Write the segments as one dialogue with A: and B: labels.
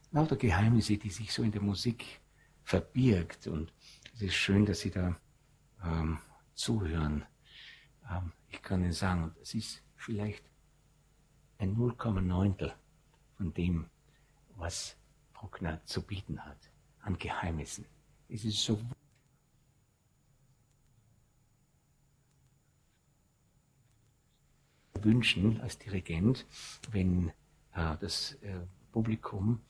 A: lauter Geheimnisse, die sich so in der Musik verbirgt. Und es ist schön, dass Sie da zuhören. Ich kann Ihnen sagen, es ist vielleicht ein 0,9 von dem, was Bruckner zu bieten hat, an Geheimnissen. Es ist so wünschen als Dirigent, wenn das Publikum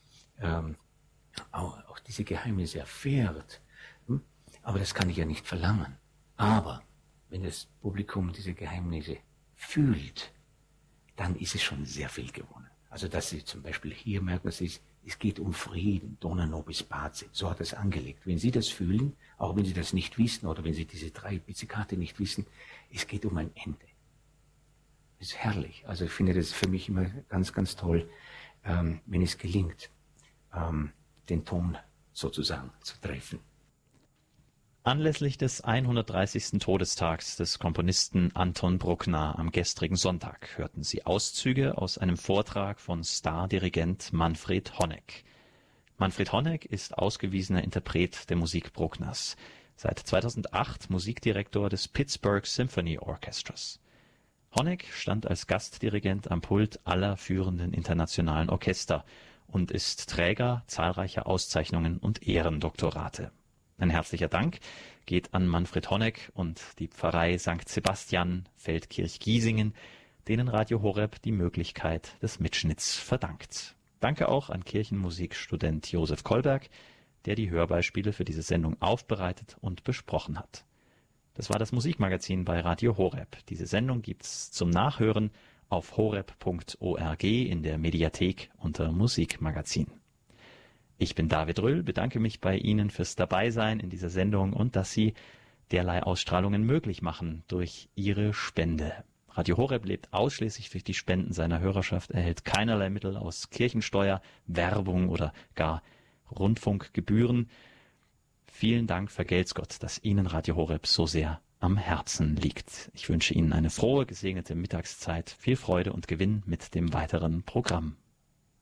A: auch diese Geheimnisse erfährt. Aber das kann ich ja nicht verlangen. Aber wenn das Publikum diese Geheimnisse fühlt, dann ist es schon sehr viel gewonnen. Also dass Sie zum Beispiel hier merken, es geht um Frieden, Dona nobis pace, so hat es angelegt. Wenn Sie das fühlen, auch wenn Sie das nicht wissen oder wenn Sie diese 3 Pizzicati nicht wissen, es geht um ein Ende. Das ist herrlich. Also ich finde das für mich immer ganz, ganz toll, wenn es gelingt, den Ton sozusagen zu treffen.
B: Anlässlich des 130. Todestags des Komponisten Anton Bruckner am gestrigen Sonntag hörten Sie Auszüge aus einem Vortrag von Stardirigent Manfred Honeck. Manfred Honeck ist ausgewiesener Interpret der Musik Bruckners, seit 2008 Musikdirektor des Pittsburgh Symphony Orchestras. Honeck stand als Gastdirigent am Pult aller führenden internationalen Orchester und ist Träger zahlreicher Auszeichnungen und Ehrendoktorate. Ein herzlicher Dank geht an Manfred Honeck und die Pfarrei St. Sebastian, Feldkirch-Giesingen, denen Radio Horeb die Möglichkeit des Mitschnitts verdankt. Danke auch an Kirchenmusikstudent Josef Kolberg, der die Hörbeispiele für diese Sendung aufbereitet und besprochen hat. Das war das Musikmagazin bei Radio Horeb. Diese Sendung gibt's zum Nachhören auf horeb.org in der Mediathek unter Musikmagazin. Ich bin David Röhl, bedanke mich bei Ihnen fürs Dabeisein in dieser Sendung und dass Sie derlei Ausstrahlungen möglich machen durch Ihre Spende. Radio Horeb lebt ausschließlich durch die Spenden seiner Hörerschaft, erhält keinerlei Mittel aus Kirchensteuer, Werbung oder gar Rundfunkgebühren. Vielen Dank, vergelt's Gott, dass Ihnen Radio Horeb so sehr am Herzen liegt. Ich wünsche Ihnen eine frohe, gesegnete Mittagszeit, viel Freude und Gewinn mit dem weiteren Programm.